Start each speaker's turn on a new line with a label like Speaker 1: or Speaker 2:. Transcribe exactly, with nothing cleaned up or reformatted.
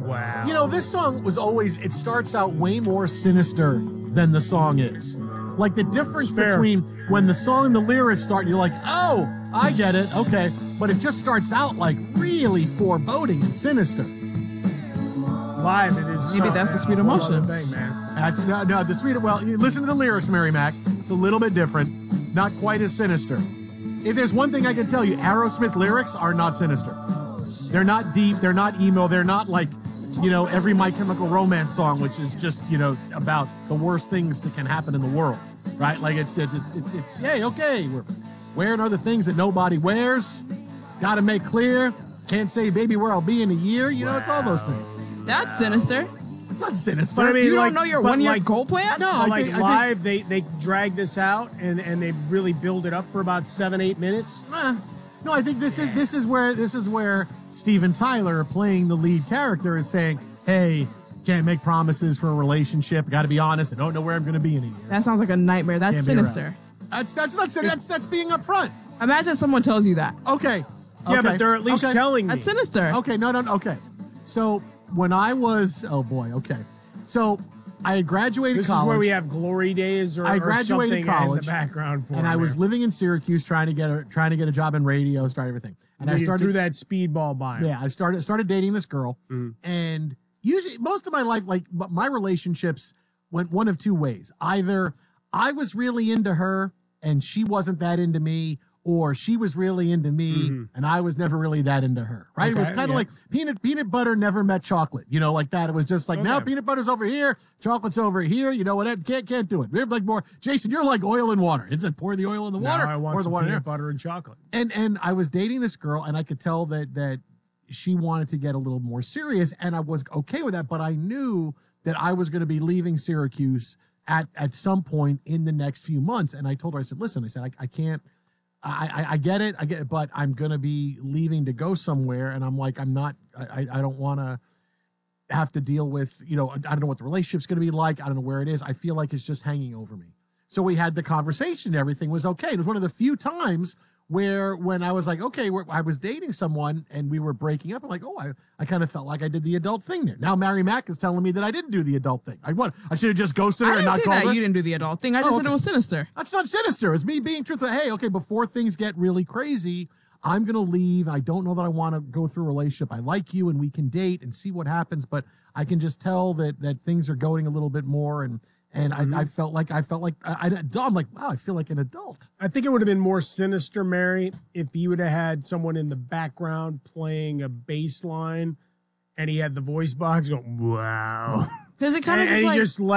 Speaker 1: Wow.
Speaker 2: You know, this song was always, it starts out way more sinister than the song is. Like the difference
Speaker 1: Fair.
Speaker 2: between when the song and the lyrics start, you're like, oh, I get it, okay. But it just starts out like really foreboding and sinister.
Speaker 1: Live, it is.
Speaker 3: Maybe
Speaker 1: so,
Speaker 3: that's the
Speaker 1: man,
Speaker 3: sweet
Speaker 1: a whole
Speaker 3: emotion.
Speaker 1: other thing, man.
Speaker 2: Uh, no, no, the sweet, well, you listen to the lyrics, Mary Mac. It's a little bit different, not quite as sinister. If there's one thing I can tell you, Aerosmith lyrics are not sinister. They're not deep, they're not emo, they're not like, you know, every My Chemical Romance song, which is just, you know, about the worst things that can happen in the world, right? Like it's, it's, it's, it's yay, okay, we're wearing other things that nobody wears. Got to make clear, can't say baby where I'll be in a year. You know, it's all those things.
Speaker 3: That's sinister.
Speaker 2: It's not sinister.
Speaker 1: But I mean,
Speaker 3: You
Speaker 1: like,
Speaker 3: don't know your
Speaker 1: but
Speaker 3: one-year
Speaker 1: like,
Speaker 3: goal plan?
Speaker 2: No,
Speaker 1: But
Speaker 2: I
Speaker 1: like
Speaker 2: think, I
Speaker 1: live, they they drag this out and and they really build it up for about seven eight minutes.
Speaker 2: think, eh, no, I think this is this is where this is where Steven Tyler, playing the lead character, is saying, "Hey, can't make promises for a relationship. Got to be honest. I don't know where I'm going to be in a year."
Speaker 3: That sounds like a nightmare. That's
Speaker 2: Can't be
Speaker 3: sinister.
Speaker 2: That's that's not sin- that's that's being upfront.
Speaker 3: Imagine someone tells you that.
Speaker 2: Okay.
Speaker 1: Yeah,
Speaker 2: okay.
Speaker 1: but they're at least
Speaker 2: okay.
Speaker 1: telling me.
Speaker 3: That's sinister.
Speaker 2: Okay, no, no, no, okay. So when I was, oh boy, okay. So I had graduated
Speaker 1: This
Speaker 2: college.
Speaker 1: is where we have glory days or,
Speaker 2: I
Speaker 1: or
Speaker 2: graduated
Speaker 1: something
Speaker 2: college
Speaker 1: in the background for
Speaker 2: and I was
Speaker 1: here.
Speaker 2: living in Syracuse trying to get a trying to get a job in radio, start everything. And I
Speaker 1: You
Speaker 2: started
Speaker 1: threw that speedball by him.
Speaker 2: Yeah, I started started dating this girl, and usually most of my life, like m- my relationships went one of two ways. Either I was really into her and she wasn't that into me, or she was really into me and I was never really that into her. Right? It was
Speaker 1: Okay,
Speaker 2: kind of
Speaker 1: yeah.
Speaker 2: like peanut peanut butter never met chocolate. You know, like that. It was just like now
Speaker 1: Okay.
Speaker 2: peanut butter's over here, chocolate's over here. You know what? Can't can't do it. We're like more. Jason, you're like oil and water. It's like pour the oil in the water,
Speaker 1: Now I want
Speaker 2: pour the
Speaker 1: some
Speaker 2: water in
Speaker 1: peanut
Speaker 2: there.
Speaker 1: butter and chocolate.
Speaker 2: And and I was dating this girl, and I could tell that that she wanted to get a little more serious, and I was okay with that. But I knew that I was going to be leaving Syracuse at at some point in the next few months. And I told her, I said, "Listen," I said, "I, I can't. I, I I get it, I get it, but I'm going to be leaving to go somewhere, and I'm like, I'm not. I I don't want to have to deal with, you know, I don't know what the relationship's going to be like. I don't know where it is. I feel like it's just hanging over me." So we had the conversation. Everything was okay. It was one of the few times where when I was like, okay, we're, I was dating someone and we were breaking up. I'm like, oh, I, I kind of felt like I did the adult thing there. Now Mary Mack is telling me that I didn't do the adult thing. I what? I should have just ghosted her
Speaker 3: I
Speaker 2: and
Speaker 3: didn't
Speaker 2: not
Speaker 3: say
Speaker 2: called
Speaker 3: that
Speaker 2: her.
Speaker 3: you didn't do the adult thing. I just
Speaker 2: Oh,
Speaker 3: said it
Speaker 2: okay.
Speaker 3: was sinister.
Speaker 2: That's not sinister. It's me being truthful. Hey, okay, before things get really crazy, I'm going to leave. I don't know that I want to go through a relationship. I like you and we can date and see what happens, but I can just tell that that things are going a little bit more. And and I, I felt like, I felt like, I, I, I'm like, wow, I feel like an adult.
Speaker 1: I think it would have been more sinister, Mary, if you would have had someone in the background playing a bass line and he had the voice box going, wow.
Speaker 3: Because it kind
Speaker 1: And,
Speaker 3: of
Speaker 1: and
Speaker 3: just
Speaker 1: he
Speaker 3: like.
Speaker 1: just